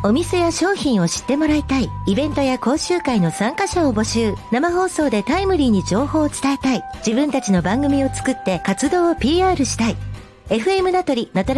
お店や商品を知ってもらいたい。イベントや講習会の参加者を募集。生放送でタイムリーに情報を伝えたい。自分たちの番組を作って活動を PR したい。FM 名取